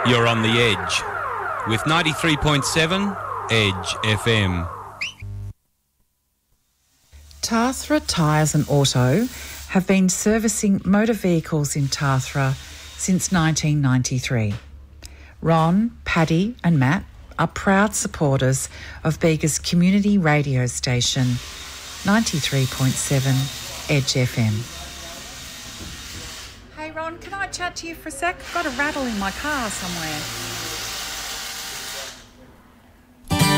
You're on the edge with 93.7 Edge FM. Tathra Tyres and Auto have been servicing motor vehicles in Tathra since 1993. Ron, Paddy and Matt are proud supporters of Bega's community radio station, 93.7 Edge FM. Hey Ron, can I chat to you for a sec? I've got a rattle in my car somewhere.